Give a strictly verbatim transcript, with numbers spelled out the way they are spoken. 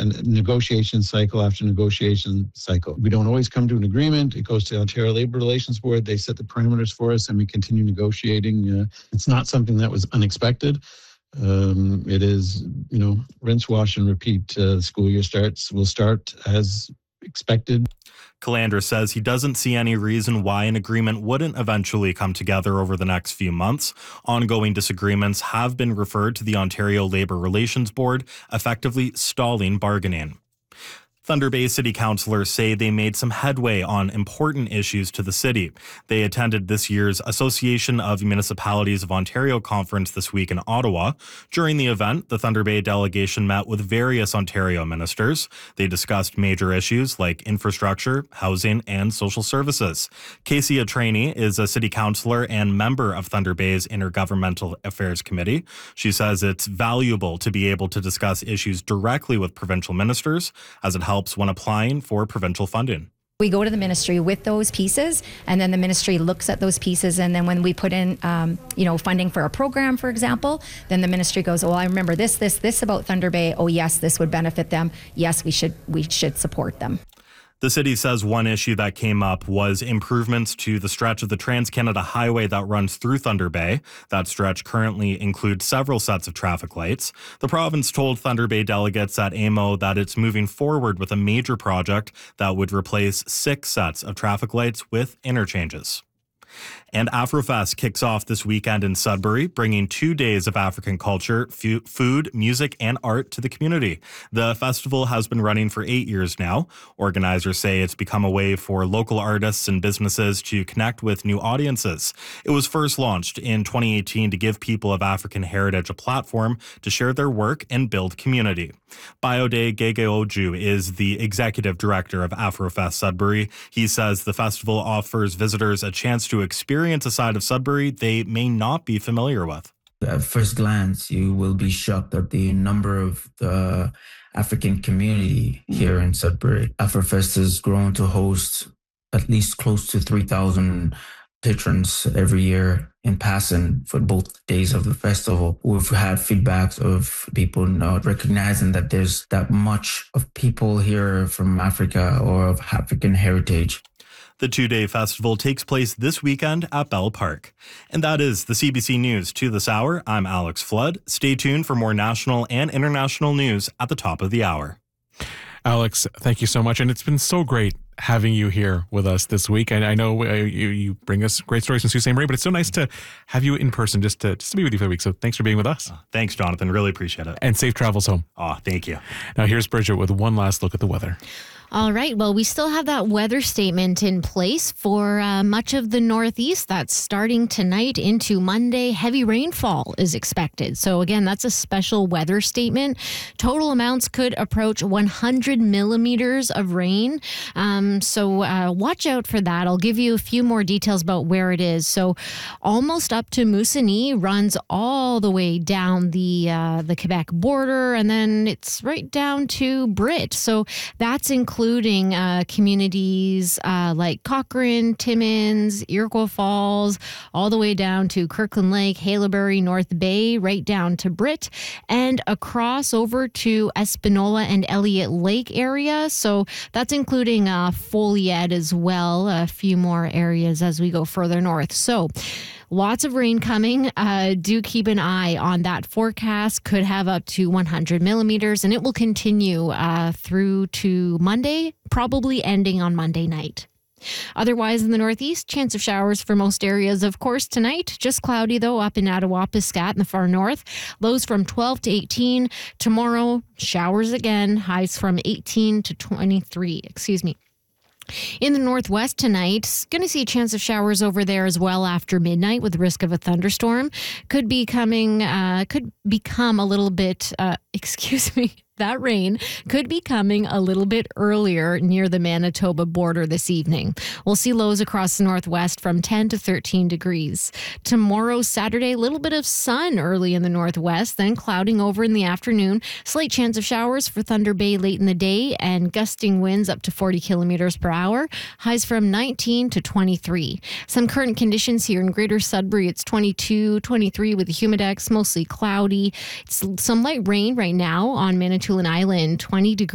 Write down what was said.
negotiation cycle after negotiation cycle. We don't always come to an agreement. It goes to the Ontario Labour Relations Board. They set the parameters for us and we continue negotiating. Uh, it's not something that was unexpected. Um, it is, you know, rinse, wash, and repeat. Uh, the school year starts, will start as expected. Calandra says he doesn't see any reason why an agreement wouldn't eventually come together over the next few months. Ongoing disagreements have been referred to the Ontario Labour Relations Board, effectively stalling bargaining. Thunder Bay City councillors say they made some headway on important issues to the city. They attended this year's Association of Municipalities of Ontario conference this week in Ottawa. During the event, the Thunder Bay delegation met with various Ontario ministers. They discussed major issues like infrastructure, housing, and social services. Casey Atrani is a city councillor and member of Thunder Bay's Intergovernmental Affairs Committee. She says it's valuable to be able to discuss issues directly with provincial ministers, as it helps when applying for provincial funding. We go to the ministry with those pieces, and then the ministry looks at those pieces, and then when we put in, um, you know, funding for a program, for example, then the ministry goes, "Oh, I remember this, this, this about Thunder Bay. Oh, yes, this would benefit them. Yes, we should, we should support them." The city says one issue that came up was improvements to the stretch of the Trans-Canada Highway that runs through Thunder Bay. That stretch currently includes several sets of traffic lights. The province told Thunder Bay delegates at A M O that it's moving forward with a major project that would replace six sets of traffic lights with interchanges. And Afrofest kicks off this weekend in Sudbury, bringing two days of African culture, fu- food, music, and art to the community. The festival has been running for eight years now. Organizers say it's become a way for local artists and businesses to connect with new audiences. It was first launched in twenty eighteen to give people of African heritage a platform to share their work and build community. Biode Gegeoju is the executive director of Afrofest Sudbury. He says the festival offers visitors a chance to experience a side of Sudbury they may not be familiar with. At first glance, you will be shocked at the number of the African community here in Sudbury. Afrofest has grown to host at least close to three thousand patrons every year in passing for both days of the festival. We've had feedbacks of people not recognizing that there's that much of people here from Africa or of African heritage. The two-day festival takes place this weekend at Bell Park. And that is the C B C News to this hour. I'm Alex Flood. Stay tuned for more national and international news at the top of the hour. Alex, thank you so much. And it's been so great having you here with us this week. And I know uh, you, you bring us great stories from Sault Ste. Marie, but it's so nice to have you in person just to, just to be with you for the week. So thanks for being with us. Oh, thanks, Jonathan. Really appreciate it. And safe travels home. Oh, thank you. Now here's Bridget with one last look at the weather. All right. Well, we still have that weather statement in place for uh, much of the Northeast. That's starting tonight into Monday. Heavy rainfall is expected. So again, that's a special weather statement. Total amounts could approach one hundred millimeters of rain. Um, so uh, watch out for that. I'll give you a few more details about where it is. So almost up to Moosonee, runs all the way down the uh, the Quebec border, and then it's right down to Britt. So that's including including uh, communities uh, like Cochrane, Timmins, Iroquois Falls, all the way down to Kirkland Lake, Haileybury, North Bay, right down to Britt, and across over to Espanola and Elliott Lake area. So that's including uh, Folliet as well, a few more areas as we go further north. So lots of rain coming. Uh, do keep an eye on that forecast. Could have up to one hundred millimeters, and it will continue uh, through to Monday, probably ending on Monday night. Otherwise, in the Northeast, chance of showers for most areas, of course, tonight. Just cloudy, though, up in Attawapiskat in the far north. Lows from twelve to eighteen. Tomorrow, showers again. Highs from eighteen to twenty-three. Excuse me. In the northwest tonight, going to see a chance of showers over there as well after midnight with risk of a thunderstorm. Could be coming, uh, could become a little bit, uh, excuse me, that rain could be coming a little bit earlier near the Manitoba border this evening. We'll see lows across the northwest from ten to thirteen degrees. Tomorrow, Saturday, a little bit of sun early in the northwest, then clouding over in the afternoon. Slight chance of showers for Thunder Bay late in the day and gusting winds up to forty kilometers per hour. Highs from nineteen to twenty-three. Some current conditions here in Greater Sudbury. It's twenty-two, twenty-three with the humidex, mostly cloudy. It's some light rain right now on Manitoulin Island, twenty degrees.